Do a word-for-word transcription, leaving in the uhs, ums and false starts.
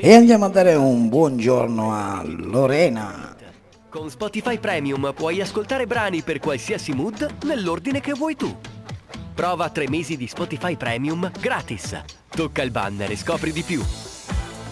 E andiamo a dare un buongiorno a Lorena. Con Spotify Premium puoi ascoltare brani per qualsiasi mood nell'ordine che vuoi tu. Prova tre mesi di Spotify Premium gratis. Tocca il banner e scopri di più.